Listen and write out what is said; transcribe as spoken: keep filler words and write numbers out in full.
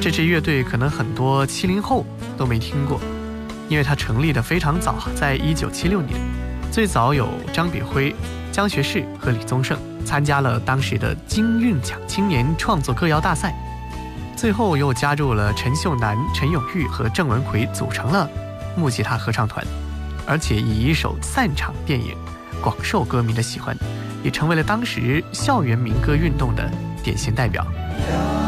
这支乐队可能很多七零后都没听过，因为它成立的非常早，在一九七六年。最早有张炳辉、江学士和李宗盛参加了当时的金韵奖青年创作歌谣大赛，最后又加入了陈秀楠、陈永玉和郑文奎，组成了木吉他合唱团，而且以一首散场电影广受歌迷的喜欢，也成为了当时校园民歌运动的典型代表。